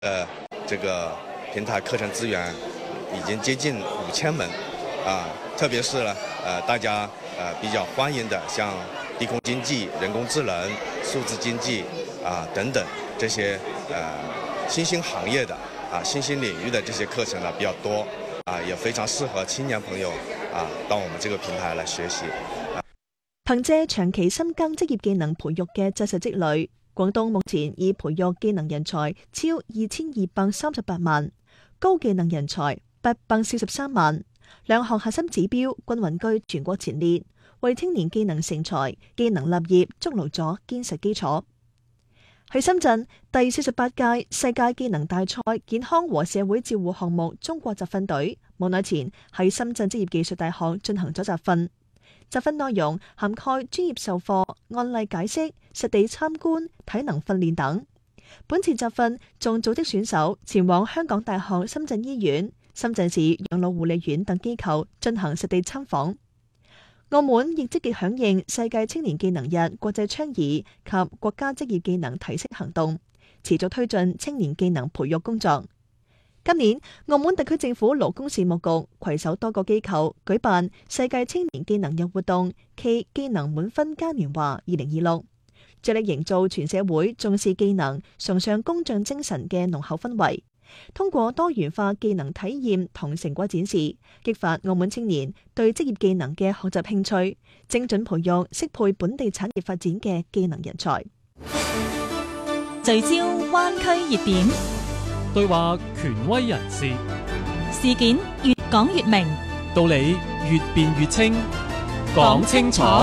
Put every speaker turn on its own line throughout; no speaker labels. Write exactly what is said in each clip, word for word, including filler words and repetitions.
呃，这个平台课程资源已经接近五千门，啊，特别是呢，呃，大家呃比较欢迎的，像低空经济、人工智能、数字经济啊等等这些呃新兴行业的啊新兴领域的这些课程呢比较多，啊，也非常适合青年朋友啊到我们這個平台嚟學習。
憑借長期深耕職業技能培育嘅紮實積累，廣東目前已培育技能人才超二千二百三十八萬，高技能人才八百四十三萬，兩項核心指標均穩居全國前列，為青年技能成才、技能立業築牢咗堅實基礎。喺深圳，第四十八屆世界技能大賽健康和社會照護項目中國集訓隊冇耐前喺深圳職業技術大學進行咗集訓。集訓內容涵蓋專業授課、案例解釋、實地參觀、體能訓練等。本次集訓仲組織選手前往香港大學深圳醫院、深圳市養老護理院等機構進行實地參訪。澳門亦積極響應世界青年技能日國際倡議及國家職業技能提升行動，持續推進青年技能培育工作。今年，澳門特區政府勞工事務局攜手多個機構舉辦世界青年技能日活動暨技能滿分嘉年華二零二六，致力營造全社會重視技能、崇尚工匠精神嘅濃厚氛圍。通過多元化技能體驗同成果展示，激發澳門青年對職業技能嘅學習興趣，精準培育適配本地產業發展嘅技能人才。
聚焦灣區熱點，
對話權威人士，
事件越講越明，
道理越辯越清，講清楚。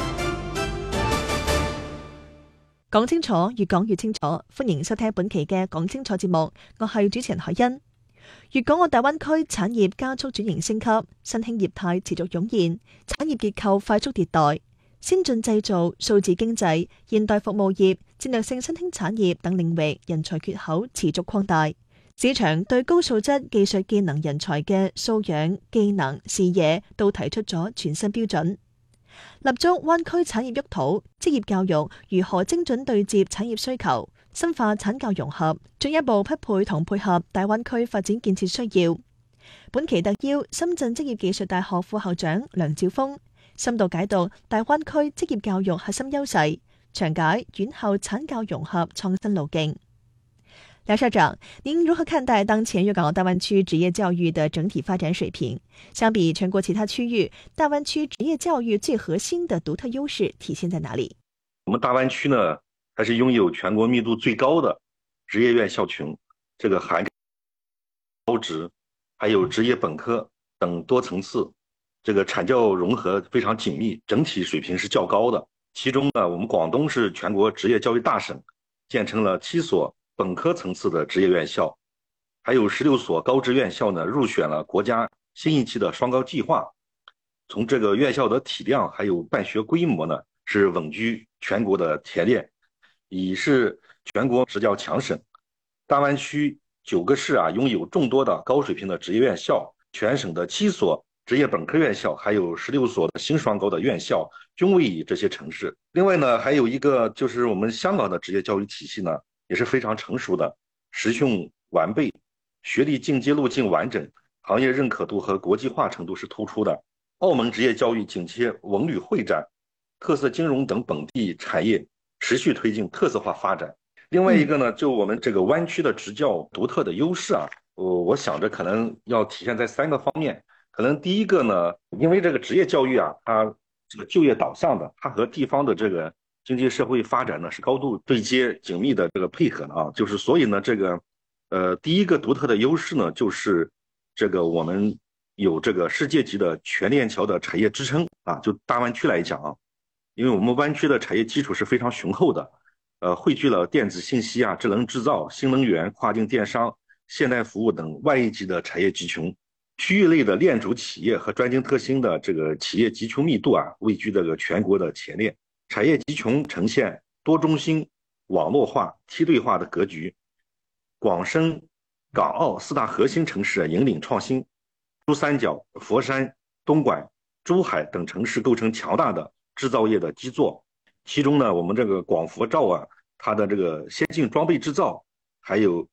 講清楚，越講越清楚。歡迎收聽本期嘅講清楚節目，我係主持人海欣。粵港澳大灣區產業加速轉型升級，新興業態持續湧現，產業結構快速迭代，先進製造、數字經濟、現代服務業、戰略性新興產業等領域人才缺口持續擴大。市場對高素質技術技能人才嘅素養、技能、視野都提出咗全新標準。立足灣區產業沃土，職業教育如何精準對接產業需求，深化產教融合，進一步匹配同配合大灣區發展建設需要。本期特邀深圳職業技術大學副校長梁兆峰，深度解讀大灣區職業教育核心優勢，詳解院校產教融合創新路徑。梁校長，您如何看待當前粵港澳大灣區職業教育的整體發展水平？相比全國其他區域，大灣區職業教育最核心的獨特優勢體現在哪裡？
我們大灣區呢，還是擁有全國密度最高的職業院校群，這個涵蓋高職，還有職業本科等多層次，這個產教融合非常緊密，整體水平是較高的。其中呢，我們廣東是全國職業教育大省，建成了七所本科層次的職業院校，還有十六所高職院校呢入選了國家新一期的雙高計劃。從這個院校的體量還有辦學規模呢，是穩居全國的前列，已是全國職教強省。大灣區九個市啊，擁有眾多的高水平的職業院校，全省的七所職業本科院校，還有十六所的新雙高的院校，均位於這些城市。另外呢，還有一個就是我們香港的職業教育體系呢，也是非常成熟的，實訓完備，學歷進階路徑完整，行業認可度和國際化程度是突出的。澳門職業教育緊貼文旅會展、特色金融等本地產業，持續推進特色化發展。另外一個呢，就我們這個灣區的職教獨特的優勢啊，我我想着可能要體現在三個方面。可能第一個呢，因為這個職業教育啊，它這個就業導向的，它和地方的這個經濟社會發展呢是高度對接緊密的這個配合的啊，就是所以呢這個呃第一個獨特的優勢呢就是這個我們有這個世界級的全鏈條的產業支撐啊，就大灣區來講啊，因為我們灣區的產業基礎是非常雄厚的，呃匯聚了電子信息啊、智能製造、新能源、跨境電商、現代服務等萬億級的產業集群，區域類的鏈主企業和專精特新的這個企業集群密度啊，位居這個全國的前列。產業集群呈現多中心、網絡化、梯隊化的格局，廣深、港澳四大核心城市引領創新，珠三角、佛山、東莞、珠海等城市構成強大的製造業的基座。其中呢，我們這個廣佛兆啊，它的這個先進裝備製造，還有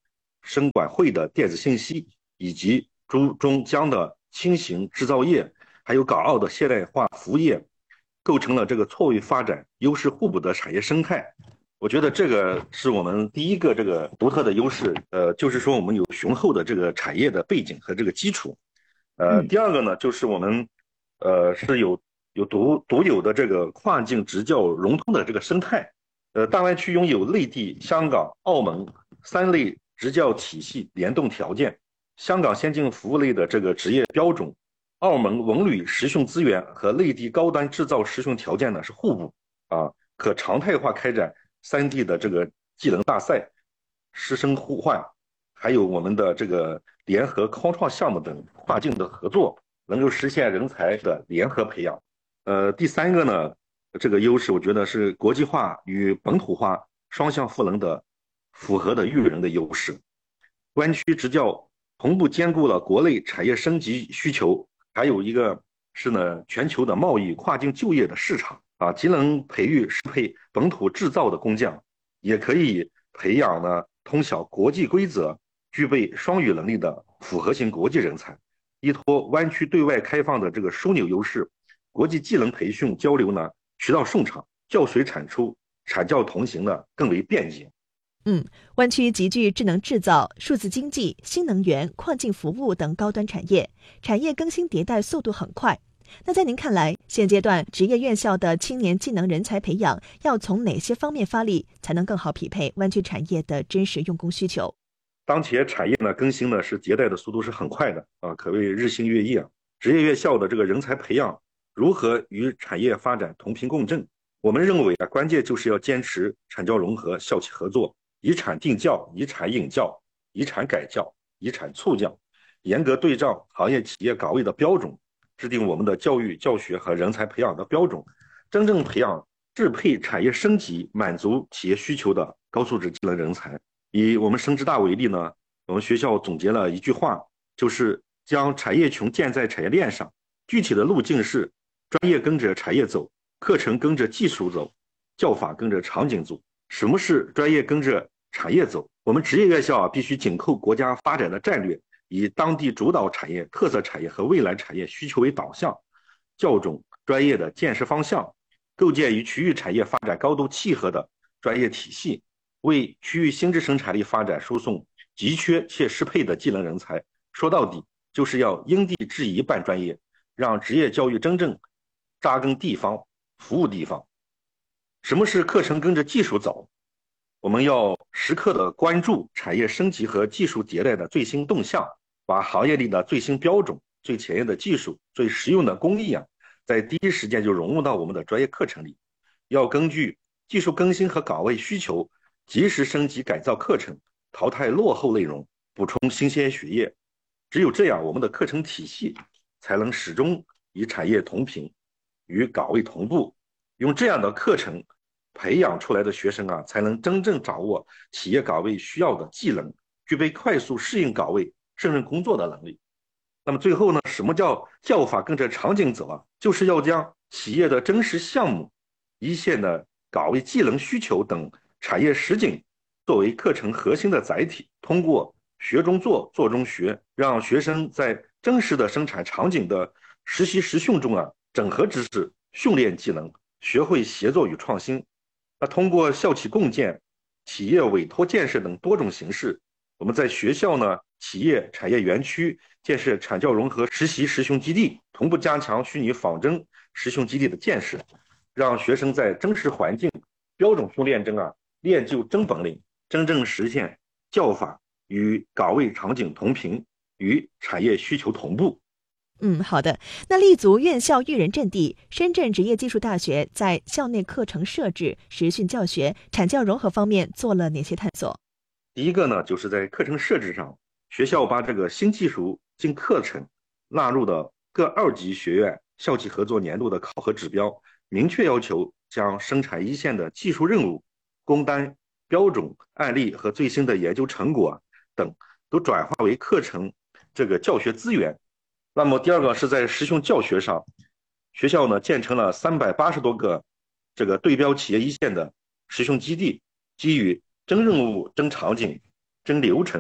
生管会的电子信息，以及珠中江的轻型制造业，还有港澳的现代化服务业，构成了这个错位发展、优势互补的产业生态。我觉得这个是我们第一个这个独特的优势，呃，就是说我们有雄厚的这个产业的背景和这个基础。呃，第二个呢，就是我们呃是有有独独有的这个跨境直教融通的这个生态。呃，大湾区拥有内地、香港、澳门三类直教体系联动条件，香港先进服务类的这个职业标准，澳门文旅实训资源和内地高端制造实训条件呢是互补啊，可常态化开展三地的这个技能大赛、师生互换，还有我们的这个联合开创项目等跨境的合作，能够实现人才的联合培养。呃，第三个呢，这个优势我觉得是国际化与本土化双向赋能的符合的育人的优势。湾区直教同步兼顾了国内产业升级需求，还有一个是呢全球的贸易跨境就业的市场啊，既能培育适配本土制造的工匠，也可以培养呢通晓国际规则、具备双语能力的复合型国际人才。依托湾区对外开放的这个枢纽优势，国际技能培训交流呢渠道顺畅，教学产出、产教同行呢更为便捷。
嗯，湾区集聚智能制造、数字经济、新能源、跨境服务等高端产业，产业更新迭代速度很快。那在您看来，现阶段职业院校的青年技能人才培养要从哪些方面发力，才能更好匹配湾区产业的真实用工需求？
当前产业呢更新呢是迭代的速度是很快的啊，可谓日新月异啊。职业院校的这个人才培养如何与产业发展同频共振？我们认为啊，关键就是要坚持产教融合、校企合作，以产定教、以产引教、以产改教、以产促教，严格对照行业企业岗位的标准，制定我们的教育教学和人才培养的标准，真正培养适配产业升级、满足企业需求的高素质技能人才。以我们深职大为例呢，我们学校总结了一句话，就是将产业穷建在产业链上。具体的路径是专业跟着产业走，课程跟着技术走，教法跟着场景走。什么是专业跟着产业走？我们职业院校啊，必须紧扣国家发展的战略，以当地主导产业、特色产业和未来产业需求为导向，校准专业的建设方向，构建与区域产业发展高度契合的专业体系，为区域新质生产力发展输送急缺且适配的技能人才。说到底，就是要因地制宜办专业，让职业教育真正扎根地方，服务地方。什么是课程跟着技术走？我们要时刻的关注产业升级和技术迭代的最新动向，把行业里的最新标准、最前沿的技术、最实用的工艺啊，在第一时间就融入到我们的专业课程里。要根据技术更新和岗位需求，及时升级改造课程，淘汰落后内容，补充新鲜血液。只有这样，我们的课程体系才能始终与产业同频，与岗位同步。用这样的课程培养出来的学生啊，才能真正掌握企业岗位需要的技能，具备快速适应岗位、胜任工作的能力。那么最后呢，什么叫教法跟着场景走啊？就是要将企业的真实项目、一线的岗位技能需求等产业实景作为课程核心的载体，通过学中做、做中学，让学生在真实的生产场景的实习实训中啊，整合知识、训练技能，学会协作与创新。那通过校企共建、企业委托建设等多种形式，我们在学校呢、企业、产业园区建设产教融合实习实训基地，同步加强虚拟仿真实训基地的建设，让学生在真实环境、标准训练中啊，练就真本领，真正实现教法与岗位场景同频，与产业需求同步。
嗯，好的。那立足院校育人阵地，深圳职业技术大学在校内课程设置、实训教学、产教融合方面做了哪些探索？
第一个呢，就是在课程设置上，学校把这个新技术进课程纳入的各二级学院校企合作年度的考核指标，明确要求将生产一线的技术任务、工单、标准、案例和最新的研究成果等都转化为课程这个教学资源。那么第二个是在实训教学上，学校呢建成了三百八十多个这个对标企业一线的实训基地，基于真任务、真场景、真流程、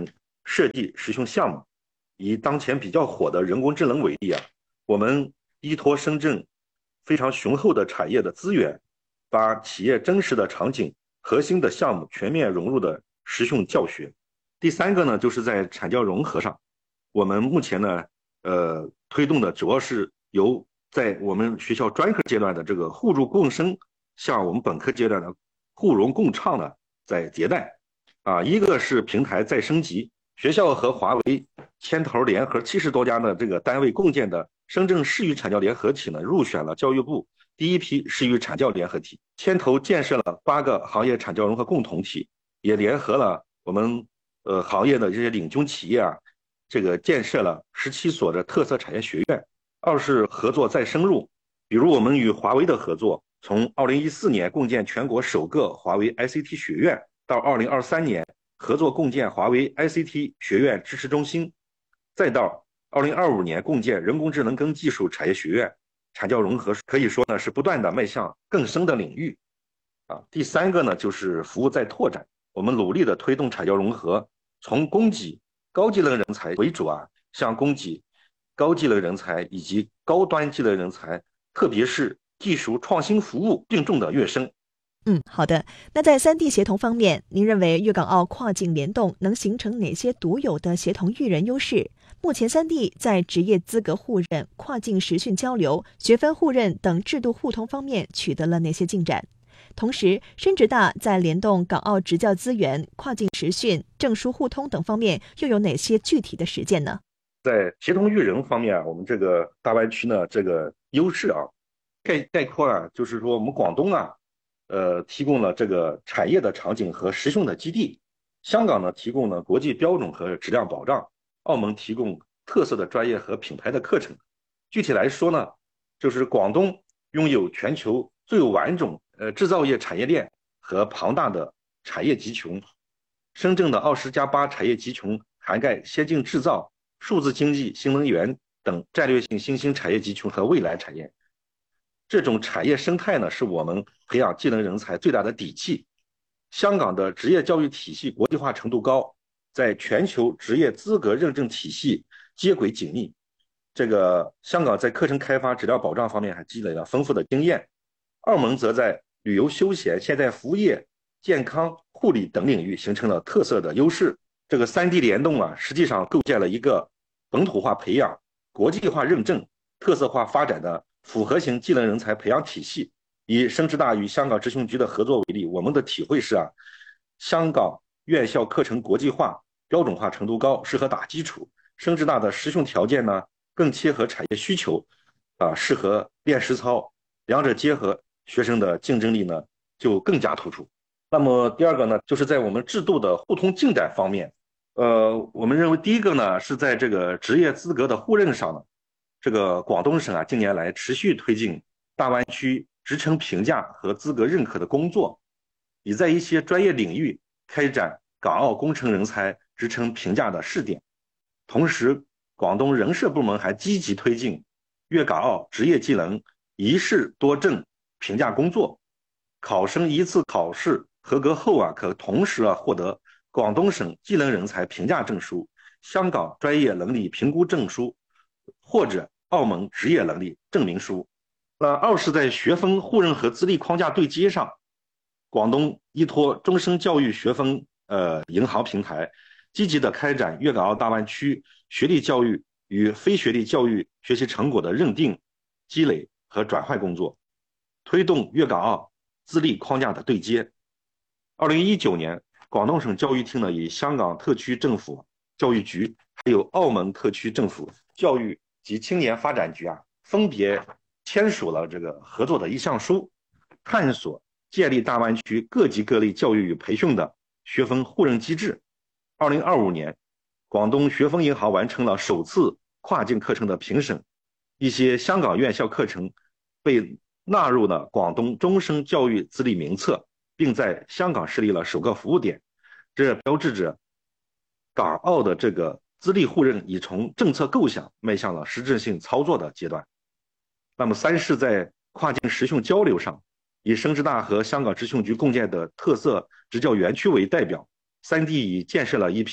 设计实训项目。以当前比较火的人工智能为例啊，我们依托深圳非常雄厚的产业的资源，把企业真实的场景、核心的项目全面融入的实训教学。第三个呢，就是在产教融合上，我们目前呢，呃，推动的主要是由在我们学校专科阶段的这个互助共生，向我们本科阶段的互融共创呢，在迭代。啊，一个是平台再升级，学校和华为牵头联合七十多家的这个单位共建的深圳市域产教联合体呢，入选了教育部第一批市域产教联合体，牵头建设了八个行业产教融合共同体，也联合了我们呃行业的这些领军企业啊，这个建设了十七所的特色产业学院。二是合作再深入，比如我们与华为的合作，从二零一四年共建全国首个华为 I C T 学院，到二零二三年合作共建华为 I C T 学院支持中心，再到二零二五年共建人工智能跟技术产业学院，产教融合可以说呢是不断的迈向更深的领域。啊，第三个呢就是服务再拓展，我们努力的推动产教融合，从供给高技能人才为主啊，向供给高技能人才以及高端技能人才，特别是技术创新服务并重的跃升。
嗯，好的。那在 三 D 协同方面，您认为粤港澳跨境联动能形成哪些独有的协同育人优势？目前 三 D 在职业资格互认、跨境实训交流、学分互认等制度互通方面取得了哪些进展？同时，深职大在联动港澳职教资源、跨境实训、证书互通等方面又有哪些具体的实践呢？
在协同育人方面啊，我们这个大湾区呢，这个优势啊，概概括啊，就是说我们广东啊，呃，提供了这个产业的场景和实训的基地；香港呢，提供了国际标准和质量保障；澳门提供特色的专业和品牌的课程。具体来说呢，就是广东拥有全球最完整呃制造业产业链和庞大的产业集群，深圳的二十加八产业集群涵盖先进制造、数字经济、新能源等战略性新兴产业集群和未来产业。这种产业生态呢，是我们培养技能人才最大的底气。香港的职业教育体系国际化程度高，在全球职业资格认证体系接轨紧密。这个香港在课程开发、质量保障方面还积累了丰富的经验。澳门则在旅游休闲、现代服务业、健康护理等领域形成了特色的优势。这个 三 D 联动啊，实际上构建了一个本土化培养、国际化认证、特色化发展的复合型技能人才培养体系。以深职大与香港职训局的合作为例，我们的体会是啊，香港院校课程国际化、标准化程度高，适合打基础；深职大的实训条件呢，更切合产业需求，啊，适合练实操，两者结合，学生的竞争力呢就更加突出。那么第二个呢，就是在我们制度的互通进展方面，呃，我们认为第一个呢是在这个职业资格的互认上呢，这个广东省啊近年来持续推进大湾区职称评价和资格认可的工作，已在一些专业领域开展港澳工程人才职称评价的试点。同时，广东人社部门还积极推进粤港澳职业技能一试多证评价工作，考生一次考试合格后啊，可同时啊获得广东省技能人才评价证书、香港专业能力评估证书或者澳门职业能力证明书。那二是在学分互认和资历框架对接上，广东依托终身教育学分呃银行平台，积极的开展粤港澳大湾区学历教育与非学历教育学习成果的认定、积累和转换工作，推动粤港澳资历框架的对接。二零一九年，广东省教育厅呢，以香港特区政府教育局还有澳门特区政府教育及青年发展局啊，分别签署了这个合作的意向书，探索建立大湾区各级各类教育与培训的学分互认机制。二零二五年，广东学分银行完成了首次跨境课程的评审，一些香港院校课程被纳入了广东终身教育资历名册，并在香港设立了首个服务点。这标志着港澳的这个资历互认已从政策构想迈向了实质性操作的阶段。那么三是在跨境实训交流上，以深职大和香港职训局共建的特色职教园区为代表， 三 D 已建设了一批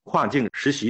跨境实习